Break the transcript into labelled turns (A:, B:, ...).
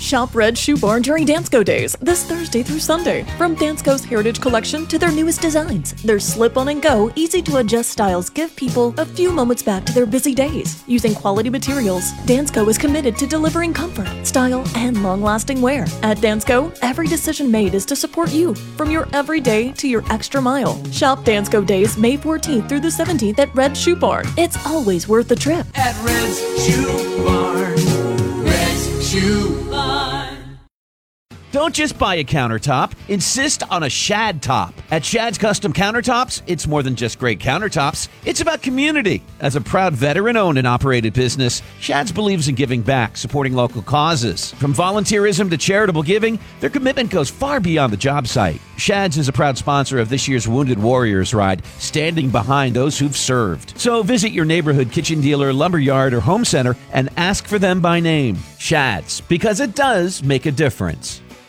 A: Shop Red Shoe Barn during Dansko Days this Thursday through Sunday. From Dansko's Heritage Collection to their newest designs, their slip-on and go, easy-to-adjust styles give people a few moments back to their busy days. Using quality materials, Dansko is committed to delivering comfort, style, and long-lasting wear. At Dansko, every decision made is to support you, from your everyday to your extra mile. Shop Dansko Days May 14th through the 17th at Red Shoe Barn. It's always worth the trip.
B: At Red's Shoe Barn. Red's Shoe Barn.
C: Don't just buy a countertop. Insist on a Shad top. At Shad's Custom Countertops, it's more than just great countertops. It's about community. As a proud veteran-owned and operated business, Shad's believes in giving back, supporting local causes. From volunteerism to charitable giving, their commitment goes far beyond the job site. Shad's is a proud sponsor of this year's Wounded Warriors Ride, standing behind those who've served. So visit your neighborhood kitchen dealer, lumberyard, or home center and ask for them by name. Shad's, because it does make a difference.